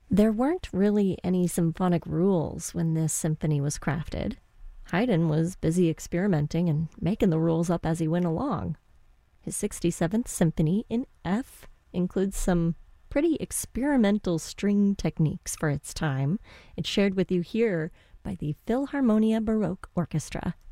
There weren't really any symphonic rules when this symphony was crafted. Haydn was busy experimenting and making the rules up as he went along. His 67th Symphony in F includes some pretty experimental string techniques for its time. It's shared with you here by the Philharmonia Baroque Orchestra.